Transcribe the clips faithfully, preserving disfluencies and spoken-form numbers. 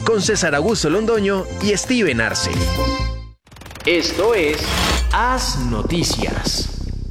con César Augusto Londoño y Steven Arce. Esto es Haz Noticias.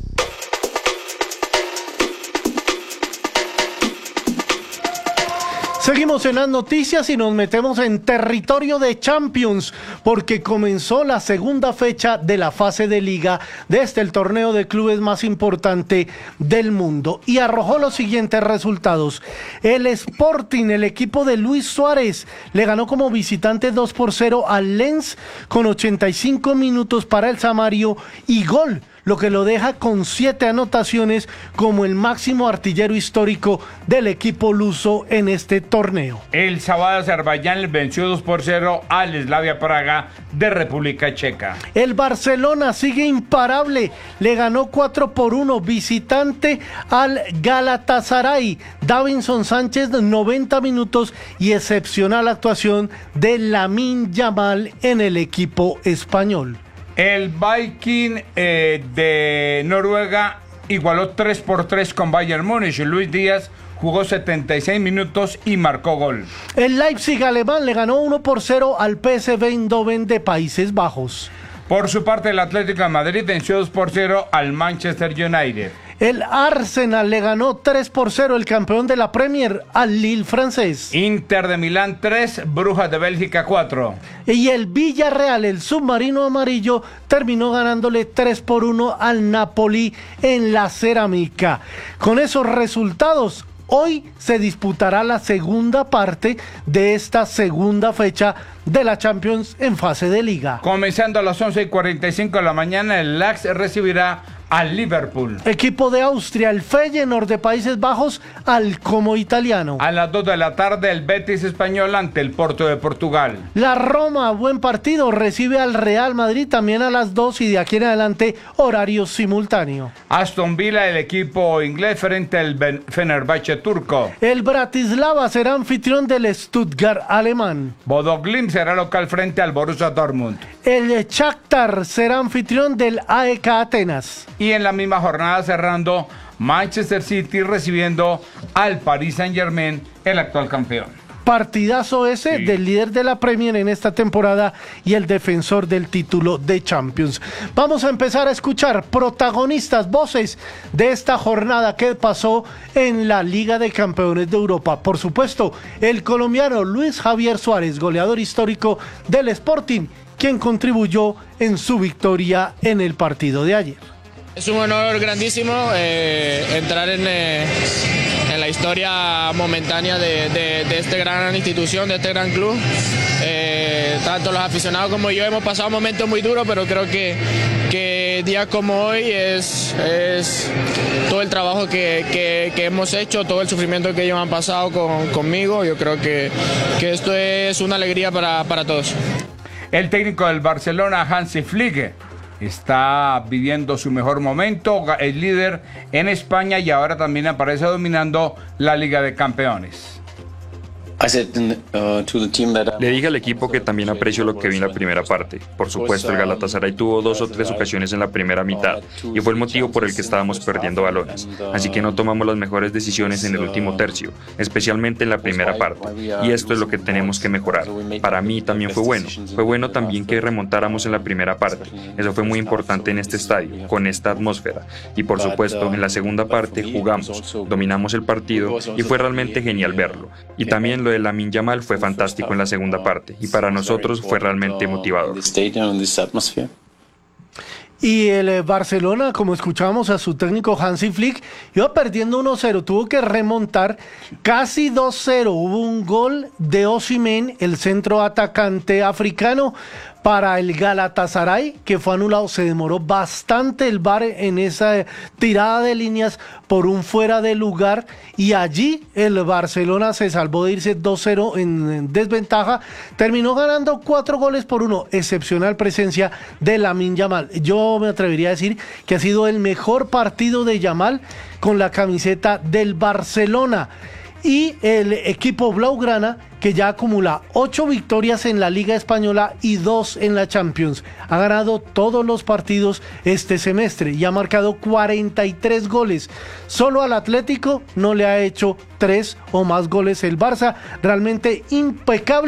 Seguimos en las noticias y nos metemos en territorio de Champions porque comenzó la segunda fecha de la fase de liga de este el torneo de clubes más importante del mundo y arrojó los siguientes resultados. El Sporting, el equipo de Luis Suárez, le ganó como visitante dos por cero al Lens con ochenta y cinco minutos para el Samario y gol, lo que lo deja con siete anotaciones como el máximo artillero histórico del equipo luso en este torneo. El sábado Azerbaiyán le venció dos por cero al Slavia Praga de República Checa. El Barcelona sigue imparable, le ganó cuatro por uno visitante al Galatasaray. Davinson Sánchez noventa minutos y excepcional actuación de Lamine Yamal en el equipo español. El Viking eh, de Noruega igualó tres por tres con Bayern Múnich. Luis Díaz jugó setenta y seis minutos y marcó gol. El Leipzig alemán le ganó uno por cero al P S V Eindhoven de Países Bajos. Por su parte, el Atlético de Madrid venció dos por cero al Manchester United. El Arsenal le ganó tres por cero, el campeón de la Premier, al Lille francés. Inter de Milán tres, Brujas de Bélgica cuatro. Y el Villarreal, el submarino amarillo, terminó ganándole tres por uno al Napoli en la Cerámica. Con esos resultados, hoy se disputará la segunda parte de esta segunda fecha de la Champions en fase de liga. Comenzando a las once y cuarenta y cinco de la mañana, el Ajax recibirá al Liverpool. Equipo de Austria, el Feyenoord de Países Bajos, al Como italiano. A las dos de la tarde, el Betis español ante el Porto de Portugal. La Roma, buen partido, recibe al Real Madrid también a las dos y de aquí en adelante horario simultáneo. Aston Villa, el equipo inglés frente al Fenerbahce turco. El Bratislava será anfitrión del Stuttgart alemán. Bodo Glimt será local frente al Borussia Dortmund. El Shakhtar será anfitrión del A E K Atenas. Y en la misma jornada cerrando, Manchester City recibiendo al Paris Saint-Germain, el actual campeón. Partidazo ese sí. Del líder de la Premier en esta temporada y el defensor del título de Champions. Vamos a empezar a escuchar protagonistas, voces de esta jornada que pasó en la Liga de Campeones de Europa. Por supuesto, el colombiano Luis Javier Suárez, goleador histórico del Sporting, quien contribuyó en su victoria en el partido de ayer. Es un honor grandísimo eh, entrar en, eh, en la historia momentánea de, de, de esta gran institución, de este gran club. Eh, tanto los aficionados como yo hemos pasado momentos muy duros, pero creo que, que días como hoy es, es todo el trabajo que, que, que hemos hecho, todo el sufrimiento que ellos han pasado con, conmigo. Yo creo que, que esto es una alegría para, para todos. El técnico del Barcelona, Hansi Flick, está viviendo su mejor momento, es líder en España y ahora también aparece dominando la Liga de Campeones. Le dije al equipo que también aprecio lo que vi en la primera parte. Por supuesto, el Galatasaray tuvo dos o tres ocasiones en la primera mitad y fue el motivo por el que estábamos perdiendo balones. Así que no tomamos las mejores decisiones en el último tercio, especialmente en la primera parte. Y esto es lo que tenemos que mejorar. Para mí también fue bueno. Fue bueno también que remontáramos en la primera parte. Eso fue muy importante en este estadio, con esta atmósfera. Y por supuesto, en la segunda parte jugamos, dominamos el partido y fue realmente genial verlo. Y también lo de Lamine Yamal fue fantástico en la segunda parte y para nosotros fue realmente motivador. Y el Barcelona, como escuchábamos a su técnico Hansi Flick, iba perdiendo uno cero, tuvo que remontar casi dos cero. Hubo un gol de Osimhen, el centro atacante africano, para el Galatasaray, que fue anulado. Se demoró bastante el V A R en esa tirada de líneas por un fuera de lugar y allí el Barcelona se salvó de irse dos cero en desventaja. Terminó ganando cuatro goles por uno. Excepcional presencia de Lamine Yamal. Yo me atrevería a decir que ha sido el mejor partido de Yamal con la camiseta del Barcelona. Y el equipo blaugrana, que ya acumula ocho victorias en la Liga Española y dos en la Champions. Ha ganado todos los partidos este semestre y ha marcado cuarenta y tres goles. Solo al Atlético no le ha hecho tres o más goles el Barça. Realmente impecable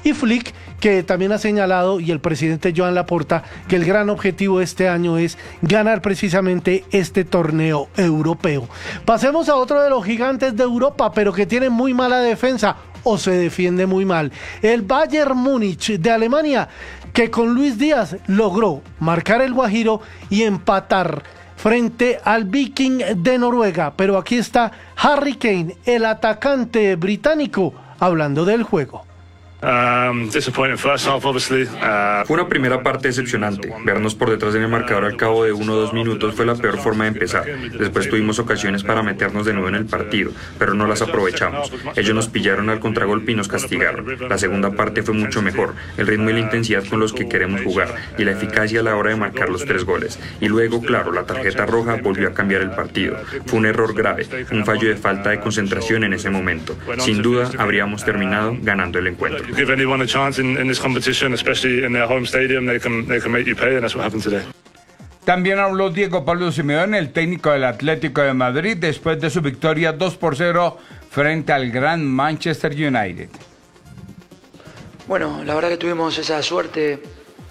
y Flick, que también ha señalado, y el presidente Joan Laporta, que el gran objetivo de este año es ganar precisamente este torneo europeo. Pasemos a otro de los gigantes de Europa, pero que tiene muy mala defensa o se defiende muy mal. El Bayern Múnich de Alemania, que con Luis Díaz logró marcar el Guajiro y empatar frente al Viking de Noruega. Pero aquí está Harry Kane, el atacante británico, hablando del juego. Um, disappointing first half, obviously. Uh, fue una primera parte decepcionante. Vernos por detrás en el marcador al cabo de uno o dos minutos fue la peor forma de empezar. Después tuvimos ocasiones para meternos de nuevo en el partido, pero no las aprovechamos. Ellos nos pillaron al contragolpe y nos castigaron. La segunda parte fue mucho mejor. El ritmo y la intensidad con los que queremos jugar y la eficacia a la hora de marcar los tres goles. Y luego, claro, la tarjeta roja volvió a cambiar el partido. Fue un error grave, un fallo de falta de concentración en ese momento. Sin duda, habríamos terminado ganando el encuentro. Give anyone a chance in, in this competition, especially in their home stadium, they can they can make you pay, and that's what happened today. También habló Diego Pablo Simeone, el técnico del Atlético de Madrid, después de su victoria dos por cero frente al gran Manchester United. Bueno, la verdad que tuvimos esa suerte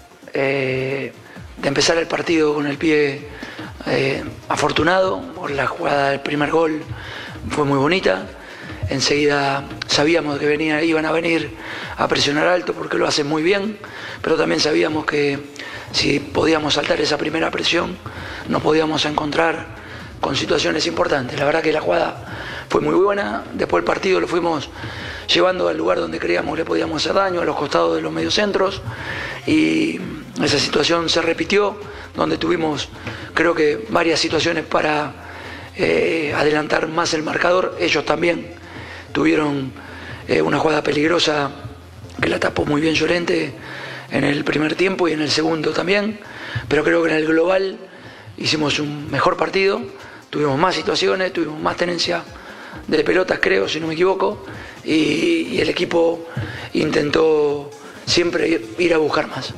eh, de empezar el partido con el pie eh, afortunado por la jugada del primer gol, fue muy bonita. Enseguida sabíamos que venía, iban a venir a presionar alto porque lo hacen muy bien, pero también sabíamos que si podíamos saltar esa primera presión nos podíamos encontrar con situaciones importantes. La verdad que la jugada fue muy buena, después el partido lo fuimos llevando al lugar donde creíamos que le podíamos hacer daño, a los costados de los mediocentros, y esa situación se repitió, donde tuvimos creo que varias situaciones para eh, adelantar más el marcador. Ellos también tuvieron eh, una jugada peligrosa que la tapó muy bien Llorente en el primer tiempo y en el segundo también, pero creo que en el global hicimos un mejor partido, tuvimos más situaciones, tuvimos más tenencia de pelotas, creo, si no me equivoco, y, y el equipo intentó siempre ir, ir a buscar más.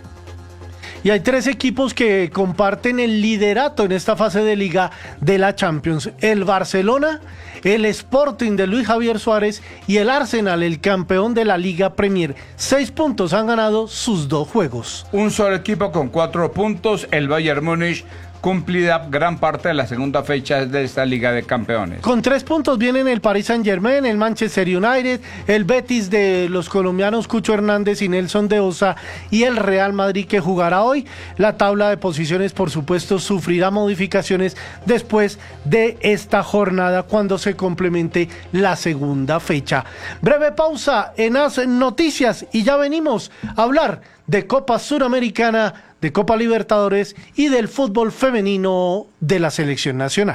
Y hay tres equipos que comparten el liderato en esta fase de Liga de la Champions. El Barcelona, el Sporting de Luis Javier Suárez y el Arsenal, el campeón de la Liga Premier. Seis puntos han ganado sus dos juegos. Un solo equipo con cuatro puntos, el Bayern Múnich, cumplida gran parte de la segunda fecha de esta Liga de Campeones. Con tres puntos vienen el Paris Saint-Germain, el Manchester United, el Betis de los colombianos Cucho Hernández y Nelson de Osa y el Real Madrid, que jugará hoy. La tabla de posiciones, por supuesto, sufrirá modificaciones después de esta jornada cuando se complemente la segunda fecha. Breve pausa en As Noticias y ya venimos a hablar de Copa Suramericana, de Copa Libertadores y del fútbol femenino de la selección nacional.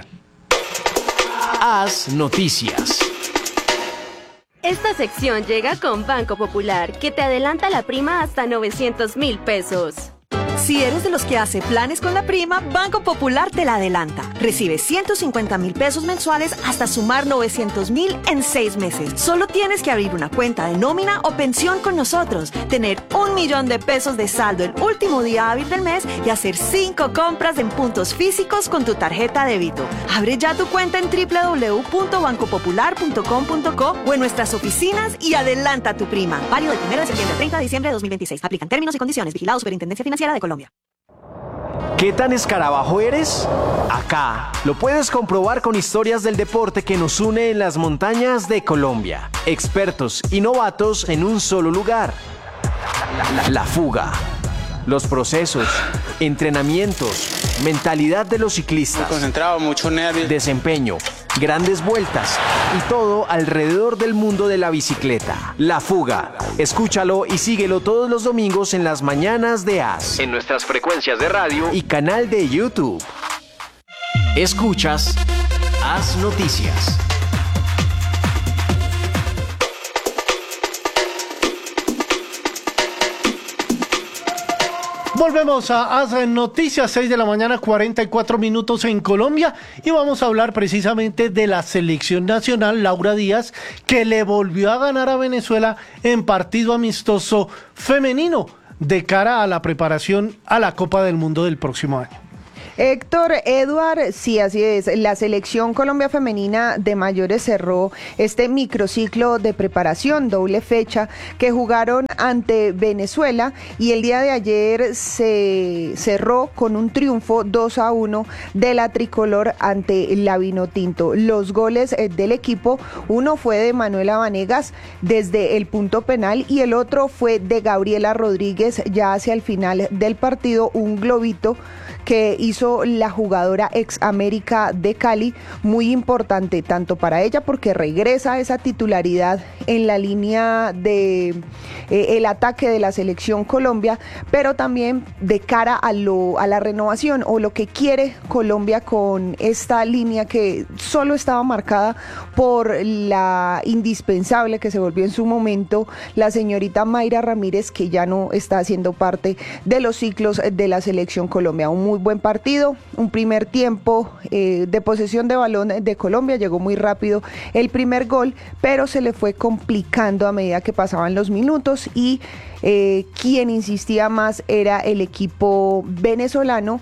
As Noticias. Esta sección llega con Banco Popular, que te adelanta la prima hasta novecientos mil pesos. Si eres de los que hace planes con la prima, Banco Popular te la adelanta. Recibe ciento cincuenta mil pesos mensuales hasta sumar novecientos mil en seis meses. Solo tienes que abrir una cuenta de nómina o pensión con nosotros, tener un millón de pesos de saldo el último día hábil del mes y hacer cinco compras en puntos físicos con tu tarjeta débito. Abre ya tu cuenta en doble u doble u doble u punto banco popular punto com punto co o en nuestras oficinas y adelanta tu prima. Válido del primero de septiembre al treinta de diciembre de dos mil veintiséis. Aplican términos y condiciones. Vigilado Superintendencia Financiera de Colombia. ¿Qué tan escarabajo eres? Acá lo puedes comprobar con historias del deporte que nos une en las montañas de Colombia. Expertos y novatos en un solo lugar. La, la, la fuga. Los procesos, entrenamientos, mentalidad de los ciclistas. Muy concentrado, mucho nervio. Desempeño, grandes vueltas y todo alrededor del mundo de la bicicleta. La Fuga. Escúchalo y síguelo todos los domingos en las mañanas de As. En nuestras frecuencias de radio y canal de YouTube. Escuchas As Noticias. Volvemos a As Noticias, seis de la mañana, cuarenta y cuatro minutos en Colombia, y vamos a hablar precisamente de la selección nacional, Laura Díaz, que le volvió a ganar a Venezuela en partido amistoso femenino de cara a la preparación a la Copa del Mundo del próximo año. Héctor, Eduard, sí, así es. La selección Colombia femenina de mayores cerró este microciclo de preparación, doble fecha, que jugaron ante Venezuela y el día de ayer se cerró con un triunfo dos a uno de la tricolor ante la Vinotinto. Los goles del equipo, uno fue de Manuela Vanegas desde el punto penal y el otro fue de Gabriela Rodríguez ya hacia el final del partido, un globito que hizo la jugadora ex América de Cali, muy importante tanto para ella porque regresa a esa titularidad en la línea de eh, el ataque de la selección Colombia, pero también de cara a lo a la renovación o lo que quiere Colombia con esta línea que solo estaba marcada por la indispensable que se volvió en su momento la señorita Mayra Ramírez, que ya no está haciendo parte de los ciclos de la selección Colombia. Un muy buen partido, un primer tiempo eh, de posesión de balón de Colombia, llegó muy rápido el primer gol, pero se le fue complicando a medida que pasaban los minutos y eh, quien insistía más era el equipo venezolano,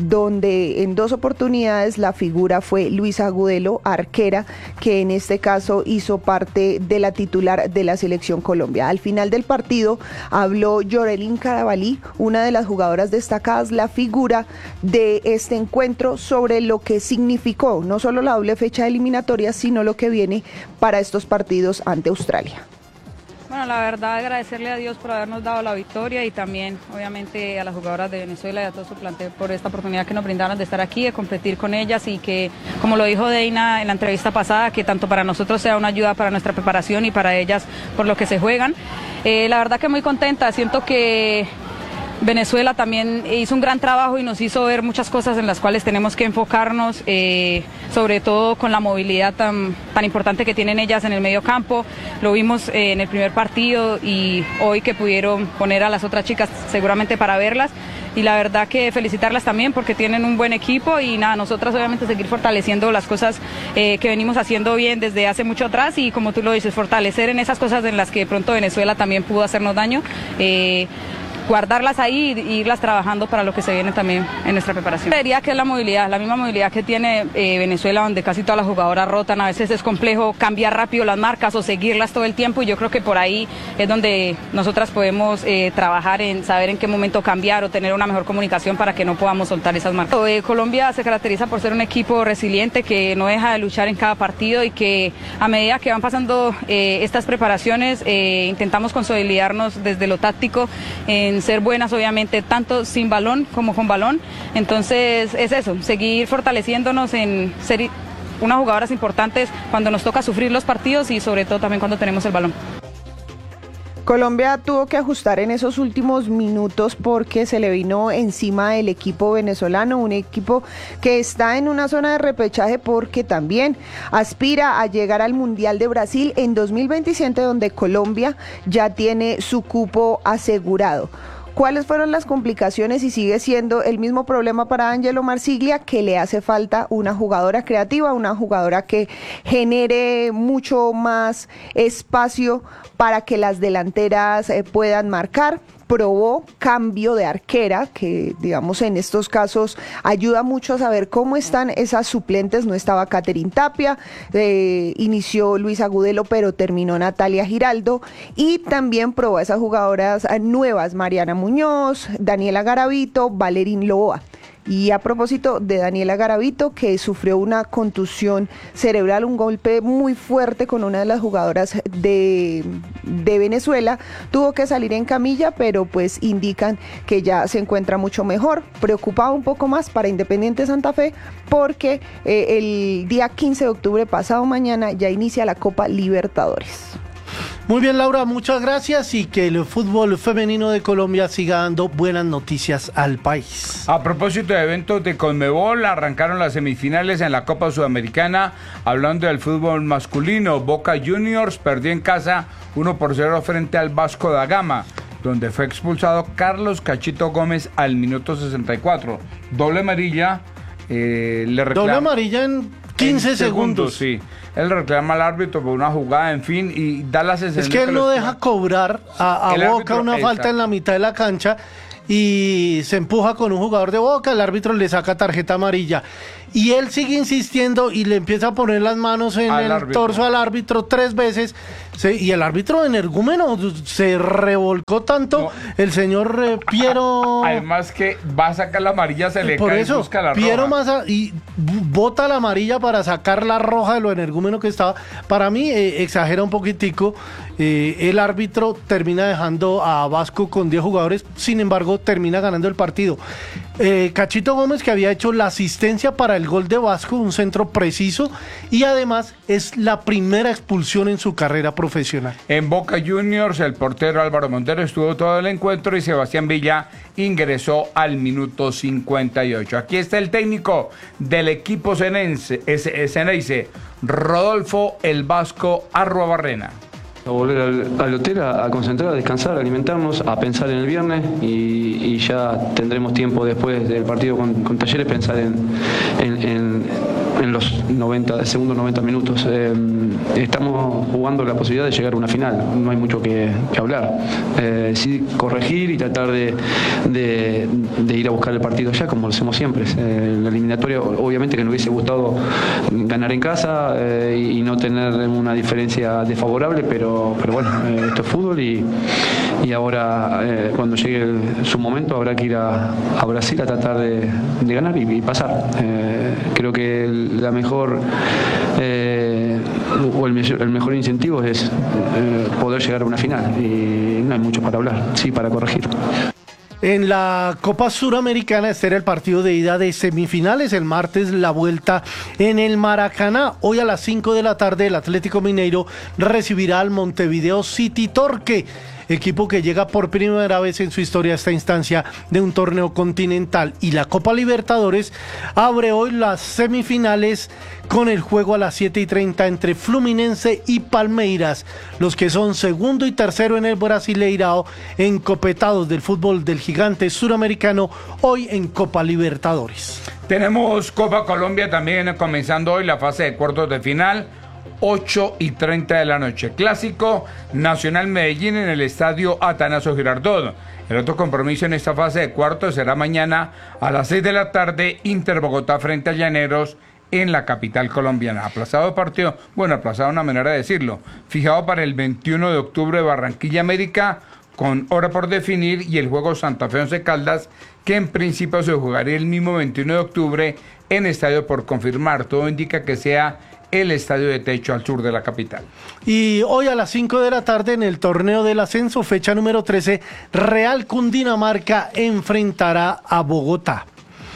donde en dos oportunidades la figura fue Luisa Agudelo, arquera, que en este caso hizo parte de la titular de la selección Colombia. Al final del partido habló Yorelín Carabalí, una de las jugadoras destacadas, la figura de este encuentro, sobre lo que significó no solo la doble fecha de eliminatoria, sino lo que viene para estos partidos ante Australia. Bueno, la verdad agradecerle a Dios por habernos dado la victoria y también obviamente a las jugadoras de Venezuela y a todo su plantel por esta oportunidad que nos brindaron de estar aquí, de competir con ellas y que, como lo dijo Deina en la entrevista pasada, que tanto para nosotros sea una ayuda para nuestra preparación y para ellas por lo que se juegan. Eh, la verdad que muy contenta, siento que Venezuela también hizo un gran trabajo y nos hizo ver muchas cosas en las cuales tenemos que enfocarnos, eh, sobre todo con la movilidad tan, tan importante que tienen ellas en el medio campo. Lo vimos eh, en el primer partido y hoy que pudieron poner a las otras chicas seguramente para verlas. Y la verdad que felicitarlas también porque tienen un buen equipo y nada, nosotras obviamente seguir fortaleciendo las cosas eh, que venimos haciendo bien desde hace mucho atrás y como tú lo dices, fortalecer en esas cosas en las que de pronto Venezuela también pudo hacernos daño. Eh, guardarlas ahí e irlas trabajando para lo que se viene también en nuestra preparación. Diría que es la movilidad, la misma movilidad que tiene eh, Venezuela, donde casi todas las jugadoras rotan, a veces es complejo cambiar rápido las marcas o seguirlas todo el tiempo y yo creo que por ahí es donde nosotras podemos eh, trabajar en saber en qué momento cambiar o tener una mejor comunicación para que no podamos soltar esas marcas. Eh, Colombia se caracteriza por ser un equipo resiliente que no deja de luchar en cada partido y que a medida que van pasando eh, estas preparaciones eh, intentamos consolidarnos desde lo táctico en ser buenas obviamente tanto sin balón como con balón, entonces es eso, seguir fortaleciéndonos en ser unas jugadoras importantes cuando nos toca sufrir los partidos y sobre todo también cuando tenemos el balón. Colombia tuvo que ajustar en esos últimos minutos porque se le vino encima el equipo venezolano, un equipo que está en una zona de repechaje porque también aspira a llegar al Mundial de Brasil en dos mil veintisiete, donde Colombia ya tiene su cupo asegurado. ¿Cuáles fueron las complicaciones? Y sigue siendo el mismo problema para Ángelo Marsiglia, que le hace falta una jugadora creativa, una jugadora que genere mucho más espacio para que las delanteras eh, puedan marcar. Probó cambio de arquera, que digamos en estos casos ayuda mucho a saber cómo están esas suplentes. No estaba Catherine Tapia, eh, inició Luisa Agudelo, pero terminó Natalia Giraldo. Y también probó a esas jugadoras nuevas, Mariana Muñoz, Daniela Garavito, Valerín Loa. Y a propósito de Daniela Garavito, que sufrió una contusión cerebral, un golpe muy fuerte con una de las jugadoras de, de Venezuela, tuvo que salir en camilla, pero pues indican que ya se encuentra mucho mejor. Preocupaba un poco más para Independiente Santa Fe porque eh, el día quince de octubre, pasado mañana, ya inicia la Copa Libertadores. Muy bien, Laura, muchas gracias y que el fútbol femenino de Colombia siga dando buenas noticias al país. A propósito de eventos de Conmebol, arrancaron las semifinales en la Copa Sudamericana. Hablando del fútbol masculino, Boca Juniors perdió en casa uno por cero frente al Vasco da Gama, donde fue expulsado Carlos Cachito Gómez al minuto sesenta y cuatro. Doble amarilla. Eh, le reclama, Doble amarilla en quince en segundos. segundos. Sí. Él reclama al árbitro por una jugada, en fin, y da la sensación. Es que él no deja cobrar a, a Boca una falta en la mitad de la cancha. y se empuja con un jugador de Boca, el árbitro le saca tarjeta amarilla. Y él sigue insistiendo y le empieza a poner las manos en Al el árbitro. torso al árbitro tres veces. Se- y el árbitro energúmeno se revolcó tanto. No. El señor eh, Piero... Además que va a sacar la amarilla, se le Por cae y eso, busca la Piero roja. Massa y b- bota la amarilla para sacar la roja de lo energúmeno que estaba. Para mí, eh, exagera un poquitico. Eh, el árbitro termina dejando a Vasco con diez jugadores, sin embargo, termina ganando el partido. Eh, Cachito Gómez, que había hecho la asistencia para el gol de Vasco, un centro preciso, y además es la primera expulsión en su carrera profesional. En Boca Juniors, el portero Álvaro Montero estuvo todo el encuentro y Sebastián Villa ingresó al minuto cincuenta y ocho. Aquí está el técnico del equipo cenense, ese- ceneice, Rodolfo el Vasco Arruabarrena. A volver al, al hotel a, a concentrar, a descansar, a alimentarnos, a pensar en el viernes y, y ya tendremos tiempo después del partido con, con Talleres pensar en, en, en, en los noventa, segundos noventa minutos. Eh, estamos jugando la posibilidad de llegar a una final, no hay mucho que, que hablar. Eh, sí corregir y tratar de, de, de ir a buscar el partido ya como lo hacemos siempre. Eh, la eliminatoria obviamente que nos hubiese gustado ganar en casa eh, y no tener una diferencia desfavorable, pero pero bueno, eh, esto es fútbol y, y ahora eh, cuando llegue el- su momento habrá que ir a, a Brasil a tratar de, de ganar y, y pasar. Eh, creo que el- la mejor eh, o el, me- el mejor incentivo es eh, poder llegar a una final y no hay mucho para hablar, sí para corregir. En la Copa Suramericana, este era el partido de ida de semifinales. El martes la vuelta en el Maracaná. Hoy a las cinco de la tarde el Atlético Mineiro recibirá al Montevideo City Torque, equipo que llega por primera vez en su historia a esta instancia de un torneo continental. Y la Copa Libertadores abre hoy las semifinales con el juego a las siete y treinta entre Fluminense y Palmeiras, los que son segundo y tercero en el Brasileirao, encopetados del fútbol del gigante suramericano, hoy en Copa Libertadores. Tenemos Copa Colombia también comenzando hoy la fase de cuartos de final. ocho y treinta de la noche. Clásico Nacional Medellín en el estadio Atanasio Girardot. El otro compromiso en esta fase de cuartos será mañana a las seis de la tarde, Inter Bogotá frente a Llaneros en la capital colombiana. Aplazado el partido, bueno, aplazado una manera de decirlo, fijado para el veintiuno de octubre Barranquilla América, con hora por definir, y el juego Santa Fe Once Caldas, que en principio se jugaría el mismo veintiuno de octubre en estadio por confirmar. Todo indica que sea el estadio de techo al sur de la capital. Y hoy a las cinco de la tarde en el torneo del ascenso, fecha número trece, Real Cundinamarca enfrentará a Bogotá.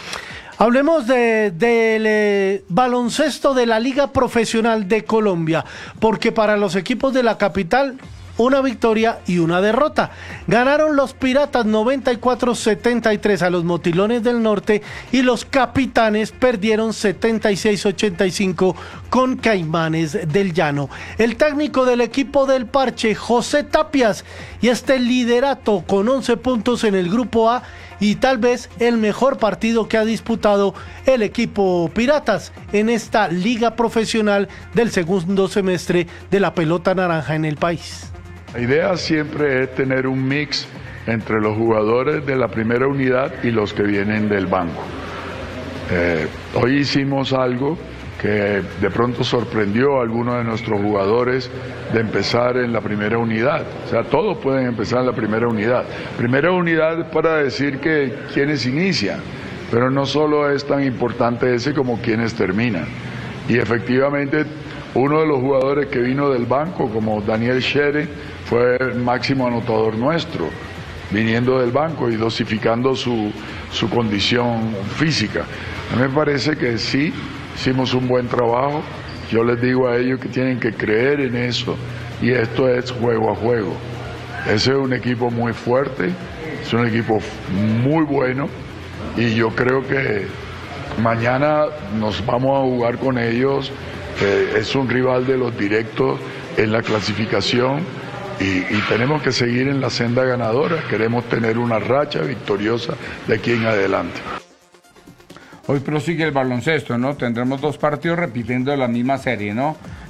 Hablemos de- del eh, baloncesto de la Liga Profesional de Colombia, porque para los equipos de la capital, una victoria y una derrota. Ganaron los Piratas noventa y cuatro a setenta y tres a los Motilones del Norte y los Capitanes perdieron setenta y seis a ochenta y cinco con Caimanes del Llano. El técnico del equipo del Parche, José Tapias, y este liderato con once puntos en el grupo A y tal vez el mejor partido que ha disputado el equipo Piratas en esta liga profesional del segundo semestre de la pelota naranja en el país. La idea siempre es tener un mix entre los jugadores de la primera unidad y los que vienen del banco. Eh, hoy hicimos algo que de pronto sorprendió a algunos de nuestros jugadores de empezar en la primera unidad. O sea, todos pueden empezar en la primera unidad. Primera unidad para decir que quienes inician, pero no solo es tan importante ese como quienes terminan. Y efectivamente, uno de los jugadores que vino del banco, como Daniel Shere, fue el máximo anotador nuestro, viniendo del banco y dosificando su, su condición física. A mí me parece que sí, hicimos un buen trabajo. Yo les digo a ellos que tienen que creer en eso y esto es juego a juego. Ese es un equipo muy fuerte, es un equipo muy bueno y yo creo que mañana nos vamos a jugar con ellos. Eh, es un rival de los directos en la clasificación y, y tenemos que seguir en la senda ganadora. Queremos tener una racha victoriosa de aquí en adelante. Hoy prosigue el baloncesto, ¿no? Tendremos dos partidos repitiendo la misma serie, ¿no?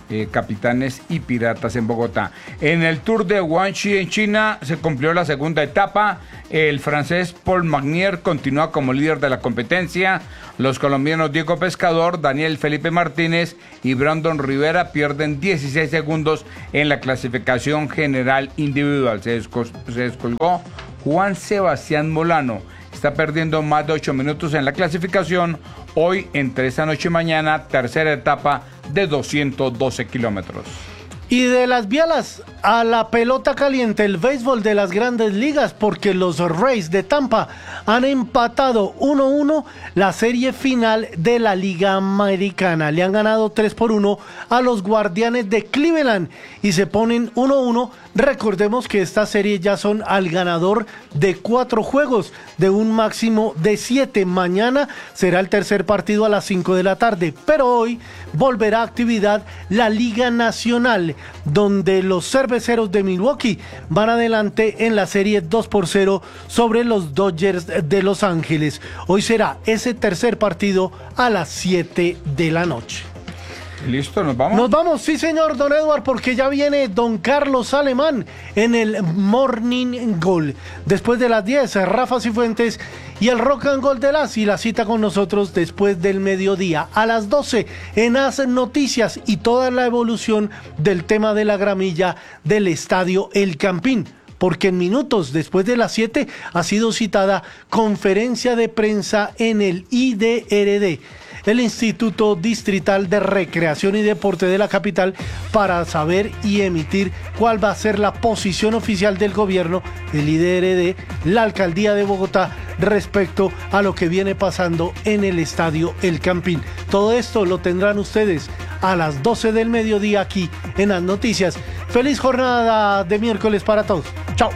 eh, Capitanes y Piratas en Bogotá. En el Tour de Guangxi en China se cumplió la segunda etapa. El francés Paul Magnier continúa como líder de la competencia. Los colombianos Diego Pescador, Daniel Felipe Martínez y Brandon Rivera pierden dieciséis segundos en la clasificación general individual. Se, descol- se descolgó Juan Sebastián Molano. Está perdiendo más de ocho minutos en la clasificación. Hoy, entre esta noche y mañana, tercera etapa de doscientos doce kilómetros. Y de las bialas a la pelota caliente, el béisbol de las grandes ligas, porque los Rays de Tampa han empatado uno a uno la serie final de la Liga Americana. Le han ganado tres por uno a los Guardianes de Cleveland y se ponen uno a uno. Recordemos que esta serie ya son al ganador de cuatro juegos, de un máximo de siete. Mañana será el tercer partido a las cinco de la tarde, pero hoy volverá a actividad la Liga Nacional, donde los cerveceros de Milwaukee van adelante en la serie dos por cero sobre los Dodgers de Los Ángeles. Hoy será ese tercer partido a las siete de la noche. ¿Listo? ¿Nos vamos? Nos vamos, sí señor, don Edward, porque ya viene don Carlos Alemán en el Morning Goal. Después de las diez, Rafa Cifuentes y el Rock and Gold de las y la cita con nosotros después del mediodía. A las doce en As Noticias y toda la evolución del tema de la gramilla del Estadio El Campín. Porque en minutos después de las siete ha sido citada conferencia de prensa en el I D R D, el Instituto Distrital de Recreación y Deporte de la capital, para saber y emitir cuál va a ser la posición oficial del gobierno, el I D R D, la Alcaldía de Bogotá, respecto a lo que viene pasando en el Estadio El Campín. Todo esto lo tendrán ustedes a las doce del mediodía aquí en As Noticias. Feliz jornada de miércoles para todos. Chao.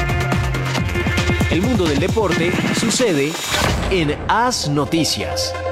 El mundo del deporte sucede en As Noticias.